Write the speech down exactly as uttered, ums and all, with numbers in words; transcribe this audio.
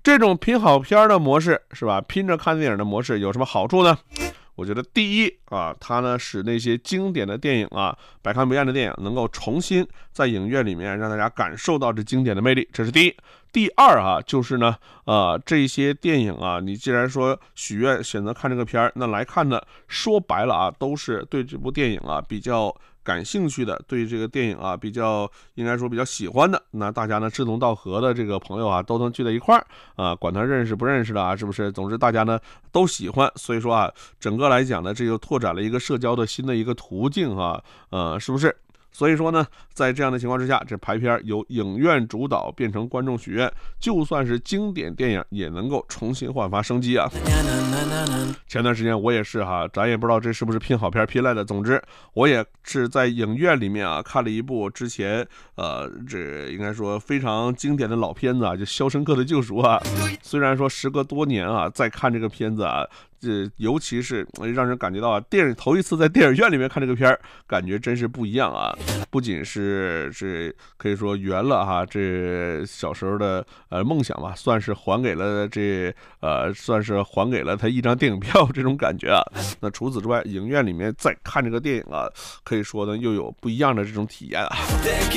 这种拼好片的模式是吧？拼着看电影的模式有什么好处呢？我觉得第一啊，它呢使那些经典的电影啊，百看不厌的电影能够重新在影院里面让大家感受到这经典的魅力，这是第一。第二啊，就是呢，呃，这些电影啊，你既然说许愿选择看这个片儿，那来看呢，说白了啊，都是对这部电影啊比较感兴趣的，对这个电影啊比较应该说比较喜欢的，那大家呢志同道合的这个朋友啊都能聚在一块儿啊，管他认识不认识的啊，是不是？总之大家呢都喜欢，所以说啊，整个来讲呢，这就拓展了一个社交的新的一个途径啊，呃，是不是？所以说呢，在这样的情况之下，这排片由影院主导变成观众许愿，就算是经典电影也能够重新焕发生机啊！前段时间我也是哈，咱也不知道这是不是拼好片拼来的，总之我也是在影院里面啊看了一部之前呃这应该说非常经典的老片子啊，就《肖申克的救赎》啊。虽然说时隔多年啊，再看这个片子啊。这尤其是让人感觉到啊，电影头一次在电影院里面看这个片儿，感觉真是不一样啊！不仅是是可以说圆了哈，这小时候的呃梦想吧，算是还给了这呃，算是还给了他一张电影票这种感觉啊。那除此之外，影院里面再看这个电影啊，可以说呢又有不一样的这种体验啊。